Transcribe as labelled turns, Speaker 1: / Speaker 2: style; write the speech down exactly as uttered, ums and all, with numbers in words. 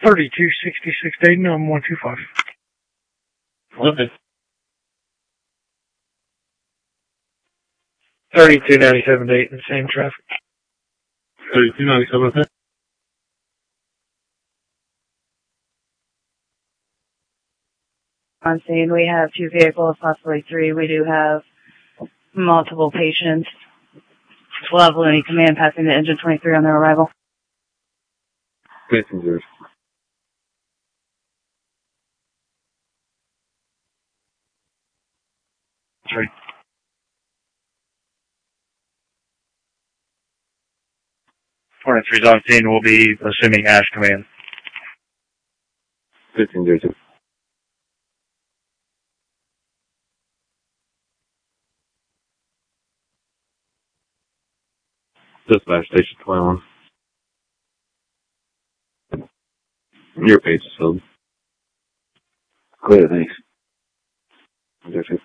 Speaker 1: thirty-two sixty-six Dayton on one two five.
Speaker 2: Okay.
Speaker 1: thirty-two ninety-seven Dayton, same traffic.
Speaker 2: thirty-two ninety-seven, okay.
Speaker 3: On scene, we have two vehicles, possibly three. We do have multiple patients. We'll have Looney Command passing the engine twenty-three on their arrival.
Speaker 2: Passengers.
Speaker 1: Three. twenty-three's on scene. We'll be assuming Ash Command.
Speaker 2: Passengers. Dispatch station twenty-one. Your page is filled.
Speaker 4: Clear, thanks.
Speaker 2: Gotcha.